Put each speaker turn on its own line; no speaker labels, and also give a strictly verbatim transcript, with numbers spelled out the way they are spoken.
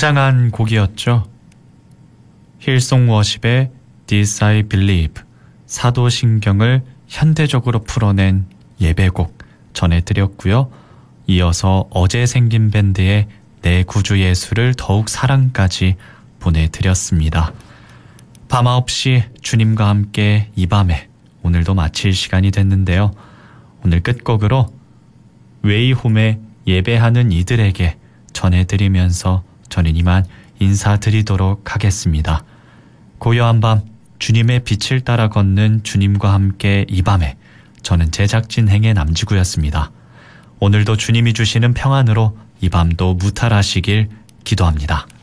웅장한 곡이었죠. 힐송 워십의 This I Believe, 사도신경을 현대적으로 풀어낸 예배곡 전해드렸고요. 이어서 어제 생긴 밴드의 내 구주 예수를 더욱 사랑까지 보내드렸습니다. 밤 아홉 시 주님과 함께 이 밤에 오늘도 마칠 시간이 됐는데요. 오늘 끝곡으로 웨이홈의 예배하는 이들에게 전해드리면서 저는 이만 인사드리도록 하겠습니다. 고요한 밤 주님의 빛을 따라 걷는 주님과 함께 이 밤에 저는 제작진 행의 남지구였습니다. 오늘도 주님이 주시는 평안으로 이 밤도 무탈하시길 기도합니다.